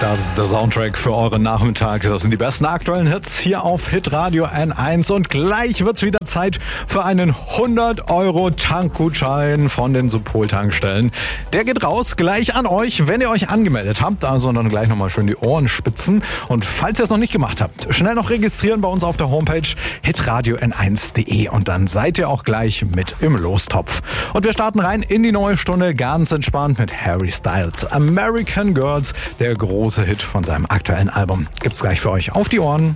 Das ist der Soundtrack für euren Nachmittag. Das sind die besten aktuellen Hits hier auf Hitradio N1. Und gleich wird's wieder Zeit für einen 100-Euro-Tankgutschein von den Subpol-Tankstellen. Der geht raus gleich an euch, wenn ihr euch angemeldet habt. Also dann gleich nochmal schön die Ohren spitzen. Und falls ihr es noch nicht gemacht habt, schnell noch registrieren bei uns auf der Homepage hitradio n1.de. Und dann seid ihr auch gleich mit im Lostopf. Und wir starten rein in die neue Stunde ganz entspannt mit Harry Styles. American Girls, der große Hit von seinem aktuellen Album. Gibt's gleich für euch auf die Ohren.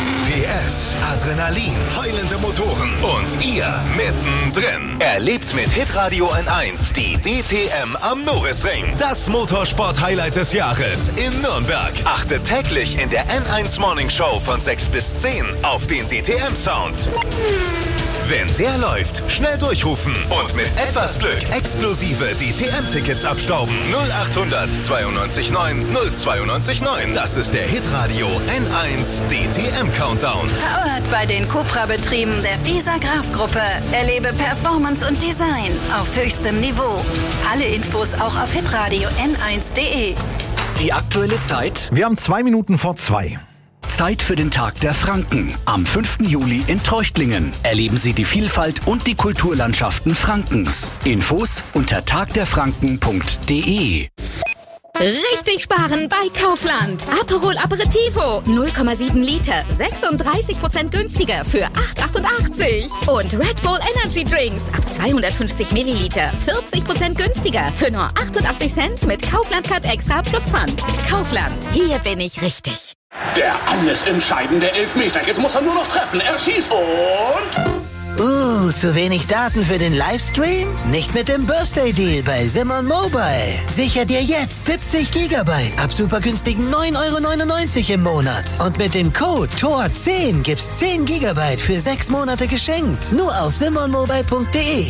PS, Adrenalin, heulende Motoren und ihr mittendrin. Erlebt mit Hitradio N1 die DTM am Norrisring. Das Motorsport-Highlight des Jahres in Nürnberg. Achtet täglich in der N1 Morning Show von 6 bis 10 auf den DTM-Sound. Wenn der läuft, schnell durchrufen und mit etwas Glück exklusive DTM-Tickets abstauben. 0800 92 9 092 9. Das ist der Hitradio N1 DTM-Countdown. Powered bei den Cupra-Betrieben der Visa-Graf-Gruppe. Erlebe Performance und Design auf höchstem Niveau. Alle Infos auch auf hitradio n1.de. Die aktuelle Zeit. Wir haben 2 Minuten vor 2. Zeit für den Tag der Franken. Am 5. Juli in Treuchtlingen. Erleben Sie die Vielfalt und die Kulturlandschaften Frankens. Infos unter tagderfranken.de. Richtig sparen bei Kaufland. Aperol Aperitivo 0,7 Liter, 36% günstiger für 8,88. Und Red Bull Energy Drinks ab 250 Milliliter, 40% günstiger für nur 88 Cent mit Kaufland Card Extra plus Pfand. Kaufland, hier bin ich richtig. Der alles entscheidende Elfmeter. Jetzt muss er nur noch treffen. Er schießt und... zu wenig Daten für den Livestream? Nicht mit dem Birthday Deal bei Simon Mobile. Sicher dir jetzt 70 GB ab super günstigen 9,99 € im Monat. Und mit dem Code TOR10 gibt's 10 GB für 6 Monate geschenkt. Nur auf simonmobile.de.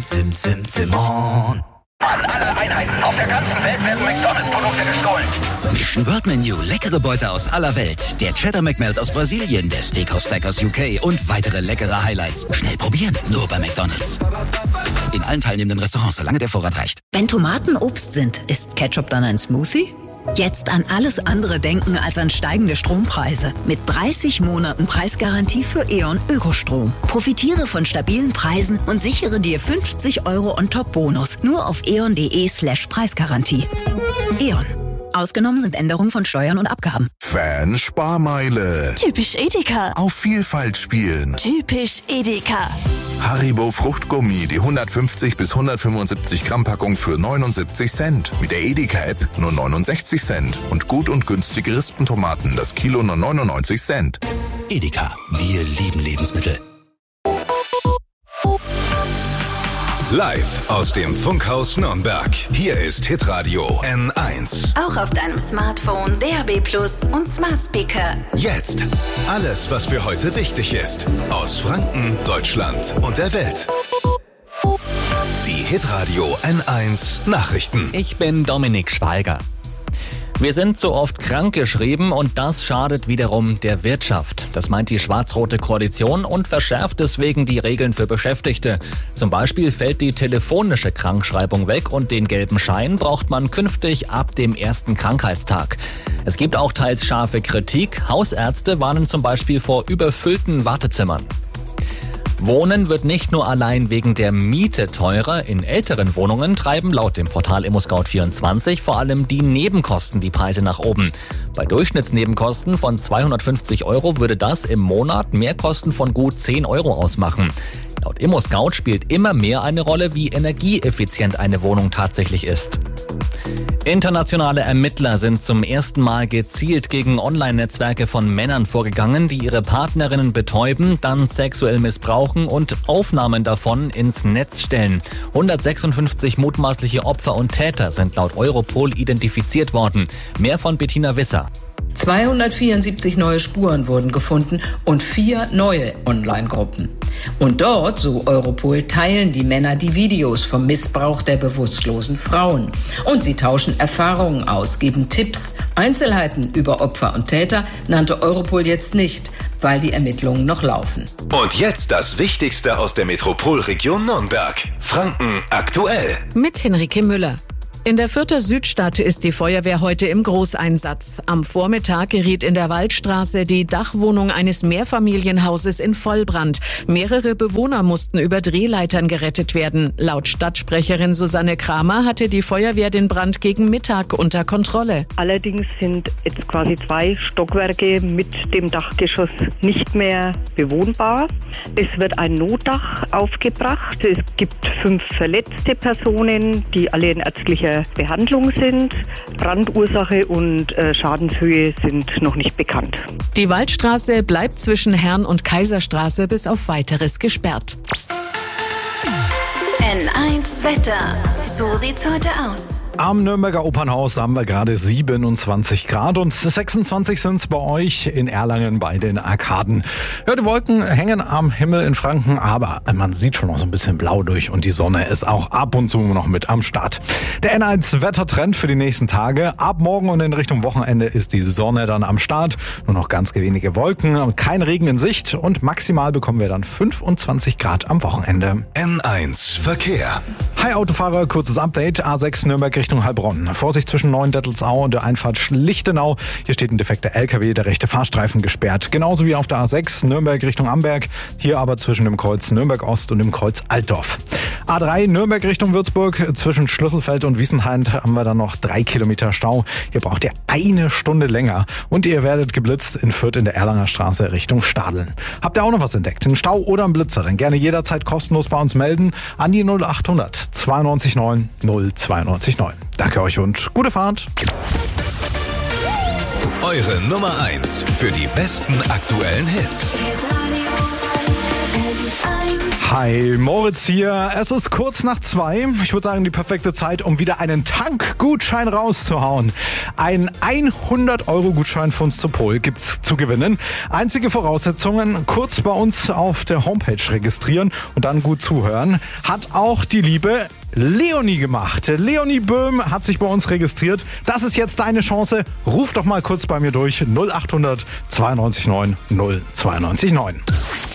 Simon. An alle Einheiten auf der ganzen Welt werden McDonalds-Produkte gestohlen. Mission World Menu, leckere Beute aus aller Welt. Der Cheddar McMelt aus Brasilien, der Steakhouse Stack aus UK und weitere leckere Highlights. Schnell probieren, nur bei McDonalds. In allen teilnehmenden Restaurants, solange der Vorrat reicht. Wenn Tomaten Obst sind, ist Ketchup dann ein Smoothie? Jetzt an alles andere denken als an steigende Strompreise. Mit 30 Monaten Preisgarantie für E.ON Ökostrom. Profitiere von stabilen Preisen und sichere dir 50 € On-Top-Bonus. Nur auf eon.de/Preisgarantie. E.ON. Ausgenommen sind Änderungen von Steuern und Abgaben. Fan-Sparmeile. Typisch Edeka. Auf Vielfalt spielen. Typisch Edeka. Haribo Fruchtgummi, die 150 bis 175 Gramm Packung für 79 Cent. Mit der Edeka-App nur 69 Cent. Und gut und günstige Rispentomaten, das Kilo nur 99 Cent. Edeka, wir lieben Lebensmittel. Live aus dem Funkhaus Nürnberg. Hier ist Hitradio N1. Auch auf deinem Smartphone, DAB+ und Smart Speaker. Jetzt alles, was für heute wichtig ist. Aus Franken, Deutschland und der Welt. Die Hitradio N1 Nachrichten. Ich bin Dominik Schweiger. Wir sind so oft krankgeschrieben und das schadet wiederum der Wirtschaft. Das meint die schwarz-rote Koalition und verschärft deswegen die Regeln für Beschäftigte. Zum Beispiel fällt die telefonische Krankschreibung weg und den gelben Schein braucht man künftig ab dem ersten Krankheitstag. Es gibt auch teils scharfe Kritik. Hausärzte warnen zum Beispiel vor überfüllten Wartezimmern. Wohnen wird nicht nur allein wegen der Miete teurer. In älteren Wohnungen treiben laut dem Portal ImmoScout24 vor allem die Nebenkosten die Preise nach oben. Bei Durchschnittsnebenkosten von 250 € würde das im Monat Mehrkosten von gut 10 € ausmachen. Laut ImmoScout spielt immer mehr eine Rolle, wie energieeffizient eine Wohnung tatsächlich ist. Internationale Ermittler sind zum ersten Mal gezielt gegen Online-Netzwerke von Männern vorgegangen, die ihre Partnerinnen betäuben, dann sexuell missbrauchen und Aufnahmen davon ins Netz stellen. 156 mutmaßliche Opfer und Täter sind laut Europol identifiziert worden. Mehr von Bettina Wisser. 274 neue Spuren wurden gefunden und 4 neue Online-Gruppen. Und dort, so Europol, teilen die Männer die Videos vom Missbrauch der bewusstlosen Frauen. Und sie tauschen Erfahrungen aus, geben Tipps. Einzelheiten über Opfer und Täter nannte Europol jetzt nicht, weil die Ermittlungen noch laufen. Und jetzt das Wichtigste aus der Metropolregion Nürnberg. Franken aktuell. Mit Henrike Müller. In der Fürther Südstadt ist die Feuerwehr heute im Großeinsatz. Am Vormittag geriet in der Waldstraße die Dachwohnung eines Mehrfamilienhauses in Vollbrand. Mehrere Bewohner mussten über Drehleitern gerettet werden. Laut Stadtsprecherin Susanne Kramer hatte die Feuerwehr den Brand gegen Mittag unter Kontrolle. Allerdings sind jetzt quasi 2 Stockwerke mit dem Dachgeschoss nicht mehr bewohnbar. Es wird ein Notdach aufgebracht. Es gibt 5 verletzte Personen, die alle in ärztlicher Behandlung sind. Brandursache und Schadenshöhe sind noch nicht bekannt. Die Waldstraße bleibt zwischen Herrn- und Kaiserstraße bis auf Weiteres gesperrt. N1 Wetter. So sieht's heute aus. Am Nürnberger Opernhaus haben wir gerade 27 Grad und 26 sind es bei euch in Erlangen bei den Arkaden. Ja, die Wolken hängen am Himmel in Franken, aber man sieht schon noch so ein bisschen blau durch und die Sonne ist auch ab und zu noch mit am Start. Der N1 Wettertrend für die nächsten Tage. Ab morgen und in Richtung Wochenende ist die Sonne dann am Start. Nur noch ganz wenige Wolken, kein Regen in Sicht und maximal bekommen wir dann 25 Grad am Wochenende. N1 Verkehr. Hi Autofahrer, kurzes Update. A6 Nürnberg Richtung Heilbronn. Vorsicht zwischen Neuendettelsau und der Einfahrt Lichtenau. Hier steht ein defekter LKW, der rechte Fahrstreifen gesperrt. Genauso wie auf der A6 Nürnberg Richtung Amberg. Hier aber zwischen dem Kreuz Nürnberg Ost und dem Kreuz Altdorf. A3 Nürnberg Richtung Würzburg. Zwischen Schlüsselfeld und Wiesenhain haben wir dann noch 3 Kilometer Stau. Hier braucht ihr 1 Stunde länger. Und ihr werdet geblitzt in Fürth in der Erlanger Straße Richtung Stadeln. Habt ihr auch noch was entdeckt? Einen Stau oder einen Blitzer? Dann gerne jederzeit kostenlos bei uns melden an die 0800 92 9 092 9. Danke euch und gute Fahrt. Eure Nummer 1 für die besten aktuellen Hits. Hi, Moritz hier. Es ist kurz nach 2. Ich würde sagen, die perfekte Zeit, um wieder einen Tankgutschein rauszuhauen. Ein 100-Euro-Gutschein von Stopol gibt's zu gewinnen. Einzige Voraussetzungen, kurz bei uns auf der Homepage registrieren und dann gut zuhören. Hat auch die liebe Leonie gemacht. Leonie Böhm hat sich bei uns registriert. Das ist jetzt deine Chance. Ruf doch mal kurz bei mir durch. 0800 92 9 092 9.